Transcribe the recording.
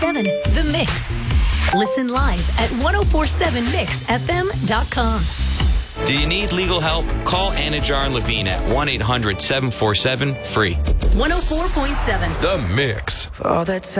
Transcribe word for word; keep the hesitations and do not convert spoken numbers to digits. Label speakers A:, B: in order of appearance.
A: seven The Mix. Listen live at ten forty-seven mix f m dot com.
B: Do you need legal help? Call Anajar and Levine at one eight hundred seven four seven free.
A: one oh four point seven
C: The Mix.
D: For all that time.